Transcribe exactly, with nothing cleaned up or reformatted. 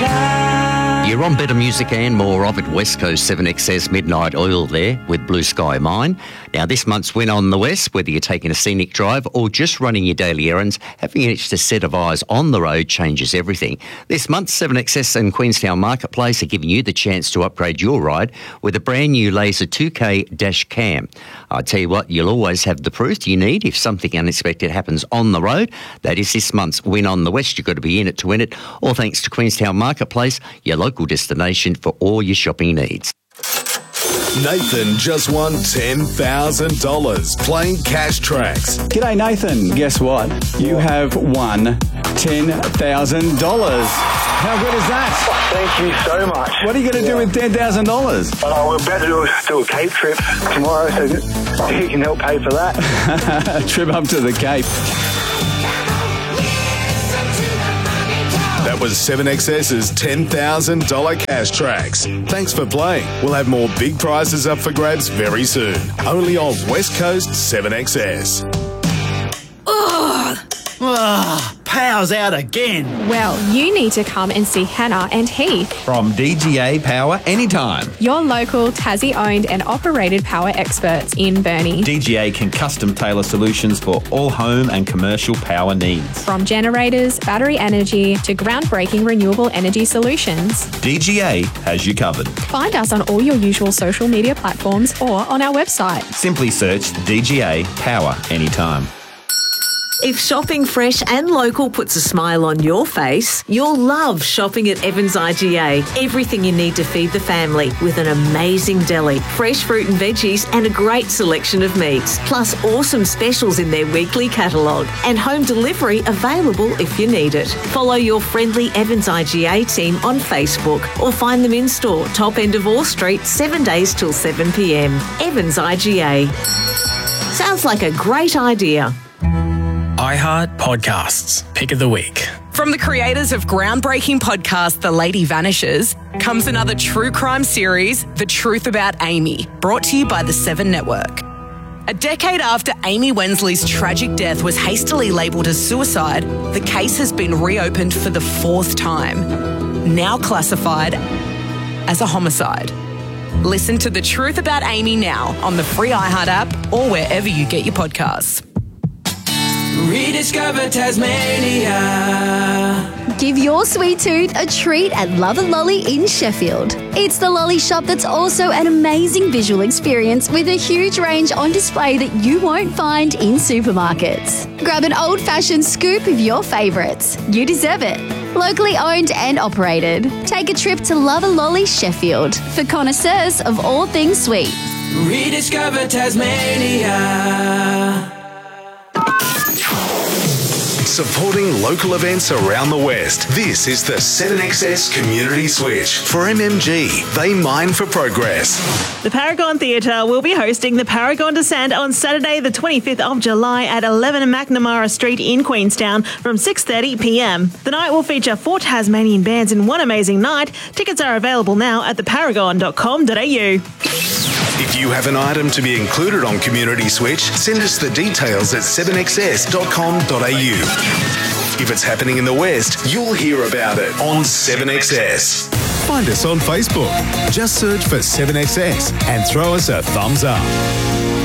time. You're on better music and more of it. West Coast seven X S Midnight Oil there with Blue Sky Mine. Now, this month's Win on the West, whether you're taking a scenic drive or just running your daily errands, having an extra set of eyes on the road changes everything. This month, seven X S and Queenstown Marketplace are giving you the chance to upgrade your ride with a brand new Laser two K dash cam. I tell you what, you'll always have the proof you need if something unexpected happens on the road. That is this month's Win on the West. You've got to be in it to win it. All thanks to Queenstown Marketplace, your local destination for all your shopping needs. Nathan just won ten thousand dollars playing Cash Tracks. G'day, Nathan. Guess what? You have won ten thousand dollars. How good is that? Thank you so much. What are you going to do with ten thousand dollars? Oh, we're about to do a, do a Cape trip tomorrow, so you can help pay for that. Trip up to the Cape. That was seven X S's ten thousand dollars Cash Tracks. Thanks for playing. We'll have more big prizes up for grabs very soon. Only on West Coast seven X S. Ugh. Ugh. Power's out again. Well, you need to come and see Hannah and Heath from D G A Power Anytime. Your local Tassie-owned and operated power experts in Burnie. D G A can custom tailor solutions for all home and commercial power needs. From generators, battery energy to groundbreaking renewable energy solutions. D G A has you covered. Find us on all your usual social media platforms or on our website. Simply search D G A Power Anytime. If shopping fresh and local puts a smile on your face, you'll love shopping at Evans I G A. Everything you need to feed the family with an amazing deli, fresh fruit and veggies and a great selection of meats. Plus awesome specials in their weekly catalogue and home delivery available if you need it. Follow your friendly Evans I G A team on Facebook or find them in store, top end of Orr Street, seven days till seven p m. Evans I G A. Sounds like a great idea. iHeart Podcasts, Pick of the Week. From the creators of groundbreaking podcast The Lady Vanishes comes another true crime series, The Truth About Amy, brought to you by the Seven Network. A decade after Amy Wensley's tragic death was hastily labelled as suicide, the case has been reopened for the fourth time, now classified as a homicide. Listen to The Truth About Amy now on the free iHeart app or wherever you get your podcasts. Rediscover Tasmania. Give your sweet tooth a treat at Love and Lolly in Sheffield. It's the lolly shop that's also an amazing visual experience with a huge range on display that you won't find in supermarkets. Grab an old-fashioned scoop of your favourites. You deserve it. Locally owned and operated. Take a trip to Love and Lolly Sheffield for connoisseurs of all things sweet. Rediscover Tasmania. Supporting local events around the West. This is the seven X S Community Switch. For M M G, they mine for progress. The Paragon Theatre will be hosting the Paragon Descent on Saturday the twenty-fifth of July at eleven McNamara Street in Queenstown from six thirty p m. The night will feature four Tasmanian bands in one amazing night. Tickets are available now at the paragon dot com dot a u. If you have an item to be included on Community Switch, send us the details at seven x s dot com dot a u. If it's happening in the West, you'll hear about it on seven X S. Find us on Facebook. Just search for seven X S and throw us a thumbs up.